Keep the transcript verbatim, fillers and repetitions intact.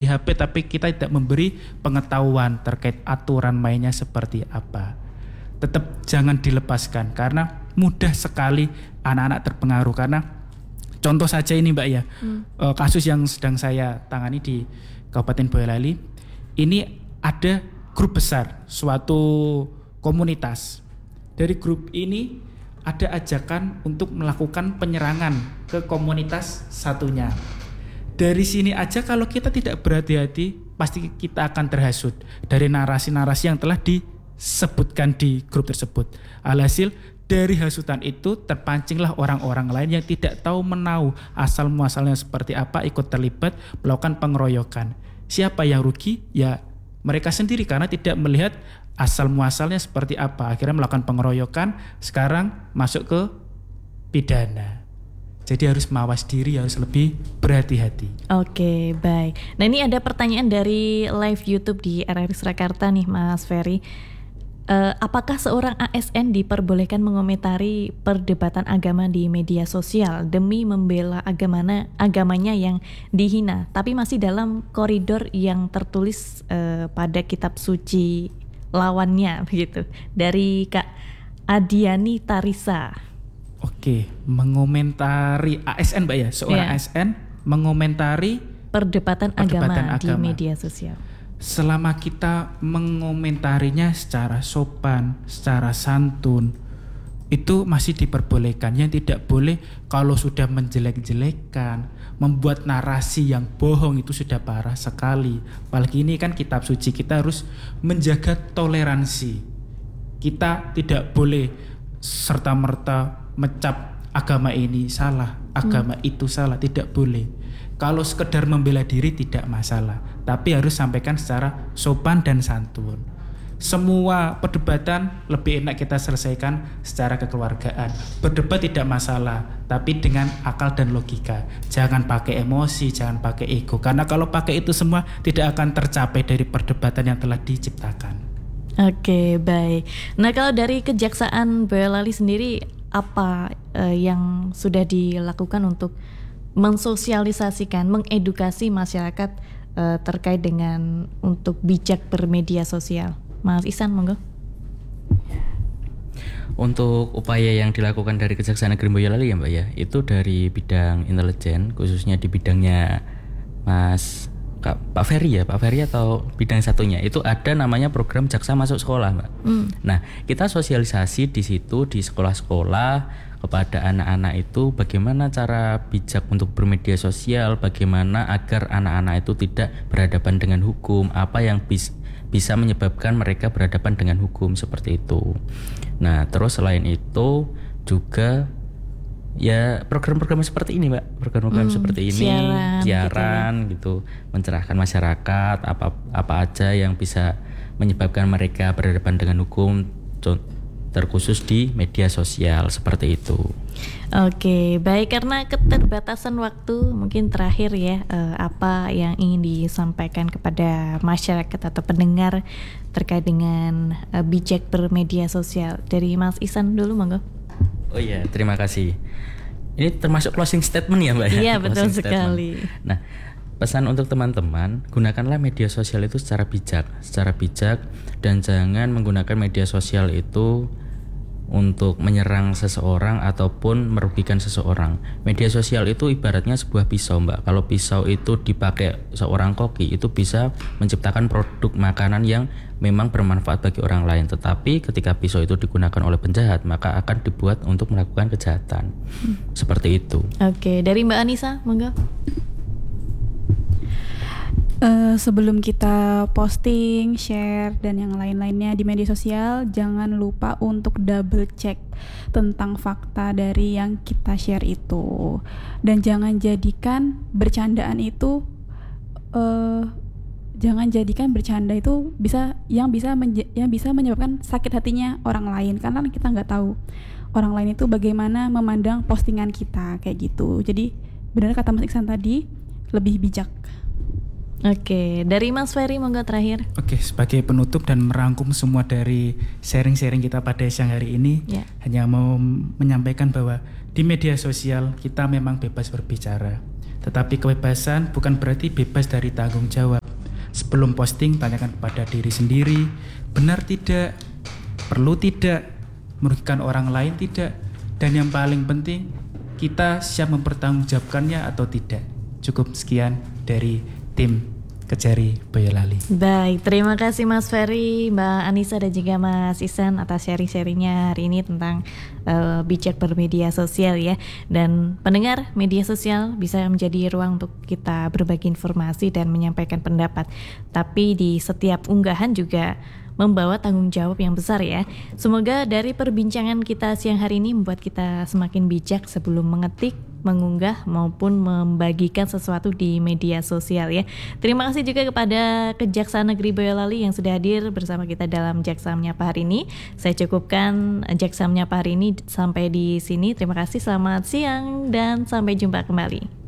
H P tapi kita tidak memberi pengetahuan terkait aturan mainnya seperti apa. Tetap jangan dilepaskan karena mudah sekali anak-anak terpengaruh. Karena contoh saja ini Mbak ya, hmm. kasus yang sedang saya tangani di Kabupaten Boyolali, ini ada grup besar, suatu komunitas. Dari grup ini ada ajakan untuk melakukan penyerangan ke komunitas satunya. Dari sini aja kalau kita tidak berhati-hati, pasti kita akan terhasut dari narasi-narasi yang telah disebutkan di grup tersebut. Alhasil dari hasutan itu terpancinglah orang-orang lain yang tidak tahu menahu asal muasalnya seperti apa, ikut terlibat melakukan pengeroyokan. Siapa yang rugi? Ya mereka sendiri karena tidak melihat asal muasalnya seperti apa. Akhirnya melakukan pengeroyokan, sekarang masuk ke pidana. Jadi harus mawas diri, harus lebih berhati-hati. Oke, baik. Nah ini ada pertanyaan dari live YouTube di R R I Surakarta nih Mas Ferry. Uh, apakah seorang A S N diperbolehkan mengomentari perdebatan agama di media sosial demi membela agamanya, agamanya yang dihina, tapi masih dalam koridor yang tertulis uh, pada kitab suci lawannya begitu? Dari Kak Adiani Tarisa. Oke, mengomentari A S N Mbak ya, seorang yeah. A S N mengomentari perdebatan, perdebatan agama, agama di media sosial. Selama kita mengomentarinya secara sopan, secara santun, itu masih diperbolehkan. Yang tidak boleh kalau sudah menjelek-jelekan, membuat narasi yang bohong, itu sudah parah sekali. Apalagi ini kan kitab suci, kita harus menjaga toleransi. Kita tidak boleh serta-merta mecap agama ini salah, agama hmm. itu salah, tidak boleh. Kalau sekedar membela diri tidak masalah, tapi harus sampaikan secara sopan dan santun. Semua perdebatan lebih enak kita selesaikan secara kekeluargaan. Berdebat tidak masalah, tapi dengan akal dan logika. Jangan pakai emosi, jangan pakai ego. Karena kalau pakai itu semua tidak akan tercapai dari perdebatan yang telah diciptakan. Oke, baik. Nah kalau dari Kejaksaan Boyolali sendiri, apa eh, yang sudah dilakukan untuk mensosialisasikan, mengedukasi masyarakat uh, terkait dengan untuk bijak bermedia sosial? Mas Ihsan, monggo. Untuk upaya yang dilakukan dari Kejaksaan Negeri Boyolali ya Mbak ya, itu dari bidang intelijen, khususnya di bidangnya Mas Kak, Pak Ferry ya, Pak Ferry atau bidang satunya, itu ada namanya program Jaksa Masuk Sekolah Mbak. Mm. Nah kita sosialisasi di situ di sekolah-sekolah kepada anak-anak itu bagaimana cara bijak untuk bermedia sosial, bagaimana agar anak-anak itu tidak berhadapan dengan hukum, apa yang bis, bisa menyebabkan mereka berhadapan dengan hukum seperti itu. Nah terus selain itu juga ya program-program seperti ini Mbak, program-program hmm, seperti ini, siaran, siaran gitu, ya. gitu, mencerahkan masyarakat apa apa aja yang bisa menyebabkan mereka berhadapan dengan hukum, terkhusus di media sosial seperti itu. Oke, baik, karena keterbatasan waktu, mungkin terakhir ya, eh, apa yang ingin disampaikan kepada masyarakat atau pendengar terkait dengan eh, bijak bermedia sosial. Dari Mas Ihsan dulu, monggo. Oh iya, terima kasih. Ini termasuk closing statement ya Mbak ya? Iya, betul closing sekali. Statement. Nah, pesan untuk teman-teman, gunakanlah media sosial itu secara bijak, secara bijak dan jangan menggunakan media sosial itu untuk menyerang seseorang ataupun merugikan seseorang. Media sosial itu ibaratnya sebuah pisau Mbak. Kalau pisau itu dipakai seorang koki, itu bisa menciptakan produk makanan yang memang bermanfaat bagi orang lain. Tetapi ketika pisau itu digunakan oleh penjahat, maka akan dibuat untuk melakukan kejahatan. hmm. Seperti itu. Oke, dari Mbak Anissa, monggo. Uh, sebelum kita posting, share, dan yang lain-lainnya di media sosial, jangan lupa untuk double check tentang fakta dari yang kita share itu. Dan jangan jadikan bercandaan itu uh, jangan jadikan bercanda itu bisa yang bisa menje- yang bisa menyebabkan sakit hatinya orang lain, karena kita nggak tahu orang lain itu bagaimana memandang postingan kita kayak gitu. Jadi benar kata Mas Ihsan tadi, lebih bijak. Oke, dari Mas Ferry monggo terakhir. Oke, sebagai penutup dan merangkum semua dari sharing-sharing kita pada siang hari ini, yeah. hanya mau menyampaikan bahwa di media sosial kita memang bebas berbicara, tetapi kebebasan bukan berarti bebas dari tanggung jawab. Sebelum posting, tanyakan kepada diri sendiri, benar tidak, perlu tidak, merugikan orang lain tidak, dan yang paling penting, kita siap mempertanggungjawabkannya atau tidak. Cukup sekian dari tim Kejari Boyolali. Baik, terima kasih Mas Ferry, Mbak Anissa dan juga Mas Ihsan atas sharing-sharingnya hari ini tentang uh, bijak bermedia sosial ya. Dan pendengar, media sosial bisa menjadi ruang untuk kita berbagi informasi dan menyampaikan pendapat. Tapi di setiap unggahan juga membawa tanggung jawab yang besar ya. Semoga dari perbincangan kita siang hari ini membuat kita semakin bijak sebelum mengetik, mengunggah maupun membagikan sesuatu di media sosial ya. Terima kasih juga kepada Kejaksaan Negeri Boyolali yang sudah hadir bersama kita dalam Jaksa Menyapa hari ini. Saya cukupkan Jaksa Menyapa hari ini sampai di sini. Terima kasih, selamat siang dan sampai jumpa kembali.